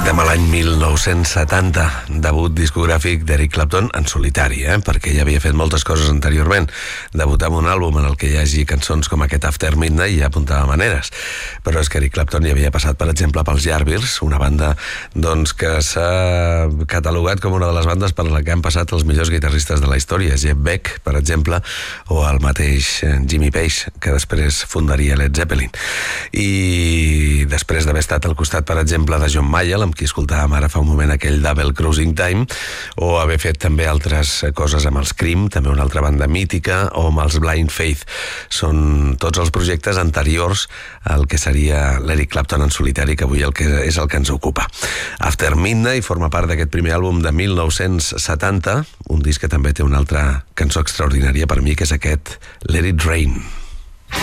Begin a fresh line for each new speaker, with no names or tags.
Estem a l'any 1970, debut discogràfic d'Eric Clapton en solitari, perquè ja havia fet moltes coses anteriorment. Debutar amb un àlbum en el que hi hagi cançons com aquest After Midnight ja apuntava maneres. Però és que Eric Clapton ja havia passat, per exemple, pels Yardbirds, una banda que s'ha catalogat com una de les bandes per la que han passat els millors guitarristes de la història, Jeff Beck, per exemple, o el mateix Jimmy Page, que després fundaria Led Zeppelin. I després d'haver estat al costat, per exemple, de John Mayall, amb qui escoltàvem ara fa un moment aquell Double Cruising Time, o haver fet també altres coses amb els Cream, també una altra banda mítica, o amb els Blind Faith. Són tots els projectes anteriors al que seria l'Eric Clapton en solitari, que avui és el que ens ocupa. After Midnight forma part d'aquest primer àlbum de 1970, un disc que també té una altra cançó extraordinària per mi, que és aquest Let It Rain.